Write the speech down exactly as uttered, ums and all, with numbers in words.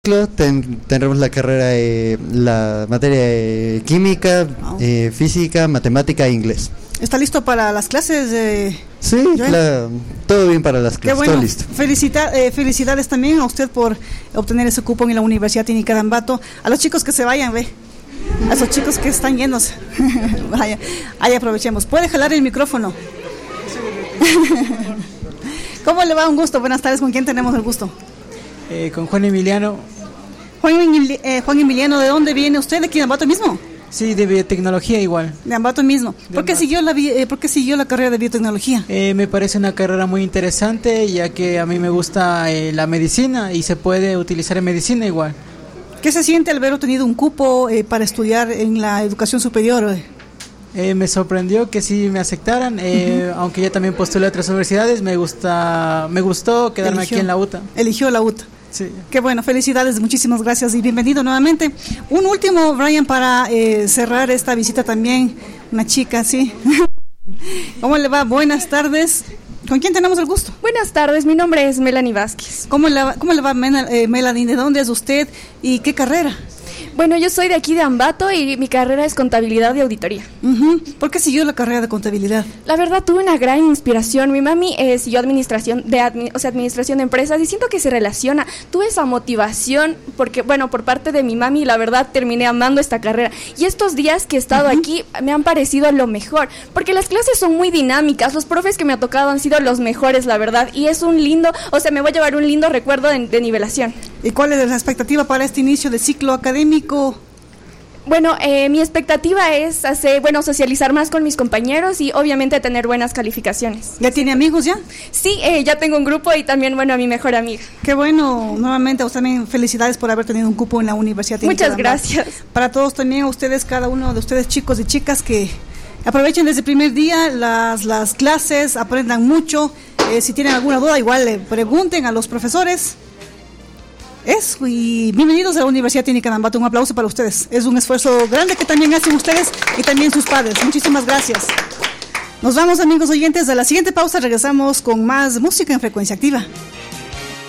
Ten, tendremos la carrera, de la materia de química, oh. eh, física, matemática e inglés. ¿Está listo para las clases? Eh, sí, la, todo bien para las clases, bueno. Todo listo. Felicita, eh, felicidades también a usted por obtener ese cupón en la Universidad Técnica de Ambato. A los chicos que se vayan, ve. A esos chicos que están llenos. Vaya, ahí aprovechemos. ¿Puede jalar el micrófono? ¿Cómo le va? Un gusto. Buenas tardes. ¿Con quién tenemos el gusto? Eh, con Juan Emiliano. Juan, eh, Juan Emiliano, ¿de dónde viene usted? ¿De aquí de Ambato mismo? Sí, de biotecnología igual. De Ambato mismo. ¿Por qué, siguió la, eh, ¿Por qué siguió la carrera de biotecnología? Eh, me parece una carrera muy interesante, ya que a mí me gusta eh, la medicina y se puede utilizar en medicina igual. ¿Qué se siente al haber obtenido un cupo eh, para estudiar en la educación superior? Eh, me sorprendió que sí me aceptaran, eh, uh-huh. aunque ya también postulé a otras universidades, me gusta, me gustó quedarme Eligió. aquí en la U T A. Eligió la U T A. Sí. Qué bueno, felicidades, muchísimas gracias y bienvenido nuevamente. Un último, Brian, para eh, cerrar esta visita también, una chica, ¿sí? ¿Cómo le va? Buenas tardes. ¿Con quién tenemos el gusto? Buenas tardes, mi nombre es Melanie Vázquez. ¿Cómo le va, cómo le va eh, Melanie? ¿De dónde es usted y qué carrera? Bueno, yo soy de aquí de Ambato y mi carrera es contabilidad y auditoría. Uh-huh. ¿Por qué siguió la carrera de contabilidad? La verdad, tuve una gran inspiración. Mi mami eh, siguió administración de admi- o sea, administración de empresas y siento que se relaciona. Tuve esa motivación porque, bueno, por parte de mi mami, la verdad, terminé amando esta carrera. Y estos días que he estado uh-huh. aquí me han parecido lo mejor, porque las clases son muy dinámicas. Los profes que me ha tocado han sido los mejores, la verdad. Y es un lindo, o sea, me voy a llevar un lindo recuerdo de, de nivelación. ¿Y cuál es la expectativa para este inicio de ciclo académico? Bueno, eh, mi expectativa es hacer, bueno, socializar más con mis compañeros y obviamente tener buenas calificaciones. ¿Ya tiene amigos ya? Sí, eh, ya tengo un grupo y también, bueno, a mi mejor amiga. Qué bueno, nuevamente a usted también felicidades por haber tenido un cupo en la Universidad Técnica. Muchas gracias. Para todos también, a ustedes, cada uno de ustedes chicos y chicas que aprovechen desde el primer día las, las clases, aprendan mucho. Eh, si tienen alguna duda, igual le pregunten a los profesores. Eso, y bienvenidos a la Universidad Técnica de Ambato. Un aplauso para ustedes. Es un esfuerzo grande que también hacen ustedes y también sus padres. Muchísimas gracias. Nos vamos, amigos oyentes. A la siguiente pausa regresamos con más música en Frecuencia Activa.